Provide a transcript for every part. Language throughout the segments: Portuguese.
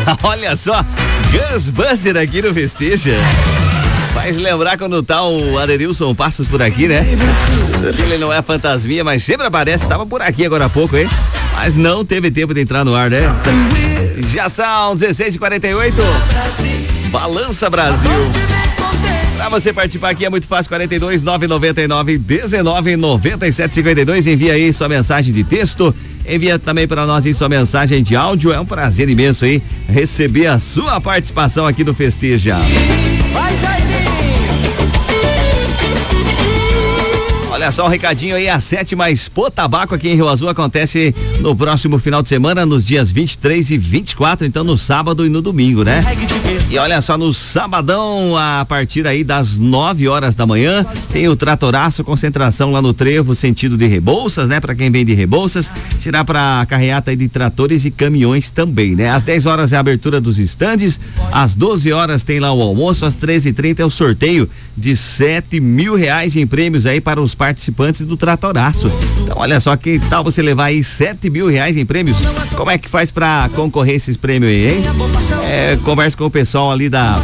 Olha só, Ghostbuster aqui no Festeja. Faz lembrar quando tá o Aderilson Passos por aqui, né? Ele não é fantasminha, mas sempre aparece. Tava por aqui agora há pouco, hein? Mas não teve tempo de entrar no ar, né? Já são 16h48. Balança Brasil. Pra você participar aqui é muito fácil, 42 999 19 97 52. Envia aí sua mensagem de texto. Envia também para nós aí sua mensagem de áudio. É um prazer imenso aí receber a sua participação aqui no Festeja. Vai, Jairinho! Olha só um recadinho aí, a 7ª Expo Tabaco aqui em Rio Azul acontece no próximo final de semana, nos dias 23 e 24, então no sábado e no domingo, né? E olha só, no sabadão, a partir aí das 9 horas da manhã, tem o Tratoraço, concentração lá no Trevo, sentido de Rebouças, né? Pra quem vem de Rebouças, será pra carreata aí de tratores e caminhões também, né? Às 10 horas é a abertura dos estandes, às 12 horas tem lá o almoço, às 13h30 é o sorteio de R$7.000 em prêmios aí para os participantes do Tratoraço. Então olha só, que tal você levar aí R$7.000 em prêmios? Como é que faz pra concorrer esses prêmios aí, hein? Conversa com o pessoal ali da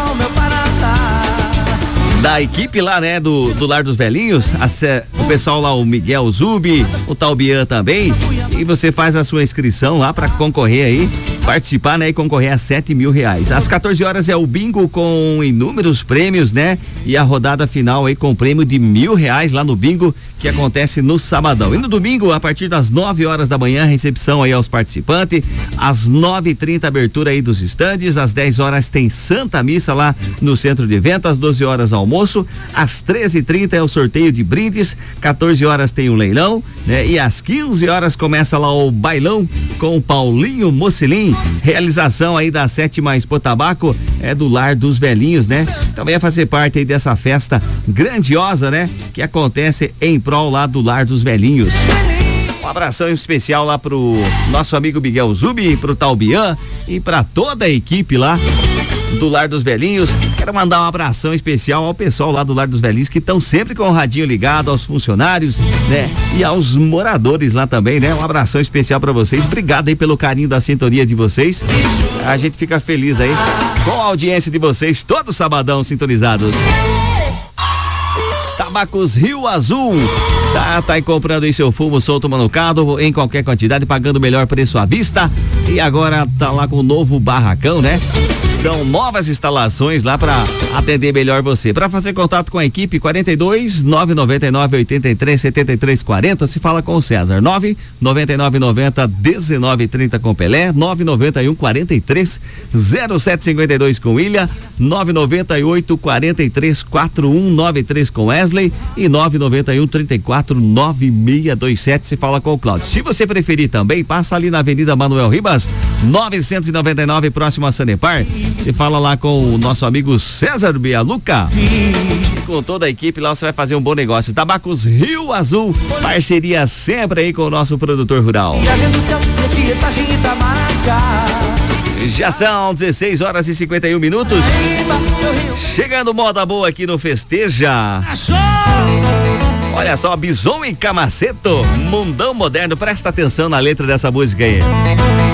equipe lá, né, do Lar dos Velhinhos, o pessoal lá, o Miguel Zubi, o Talbian também, e você faz a sua inscrição lá pra concorrer aí, participar, né, e concorrer a R$7.000. Às 14 horas é o bingo com inúmeros prêmios, né, e a rodada final aí com prêmio de R$1.000 lá no bingo, que acontece no sabadão. E no domingo, a partir das 9 horas da manhã, recepção aí aos participantes, às 9h30 abertura aí dos estandes, às 10 horas tem Santa Missa lá no Centro de Eventos, às 12 horas almoço, às 13h30 é o sorteio de brindes, 14 horas tem o leilão, né? E às 15 horas começa lá o bailão com o Paulinho Mocilin, realização aí da 7ª Expo Tabaco, do Lar dos Velhinhos, né? Também vai fazer parte aí dessa festa grandiosa, né? Que acontece em prol lá do Lar dos Velhinhos. Um abração especial lá pro nosso amigo Miguel Zubi, pro Talbian e pra toda a equipe lá do Lar dos Velhinhos. Quero mandar um abração especial ao pessoal lá do Lar dos Velhinhos, que estão sempre com o radinho ligado, aos funcionários, né? E aos moradores lá também, né? Um abração especial pra vocês. Obrigado aí pelo carinho da sintonia de vocês. A gente fica feliz aí com a audiência de vocês, todo sabadão sintonizados. Tabacos Rio Azul. Tá aí comprando aí seu fumo solto manucado em qualquer quantidade, pagando o melhor preço à vista. E agora tá lá com o novo barracão, né? São novas instalações lá para atender melhor você. Para fazer contato com a equipe, 42 999 83 73 40, se fala com o César. 999 90 19 30 com Pelé, 991 43 0752 com William, 998 43 4193 com Wesley e 991 34 9627, se fala com o Cláudio. Se você preferir também, passa ali na Avenida Manuel Ribas, 999, próximo a Sanepar. Você fala lá com o nosso amigo César Bialuca. E com toda a equipe lá você vai fazer um bom negócio. Tabacos Rio Azul, parceria sempre aí com o nosso produtor rural. Já são 16 horas e 51 minutos. Chegando moda boa aqui no Festeja. Olha só, Bison e Camaceto, Mundão Moderno. Presta atenção na letra dessa música aí.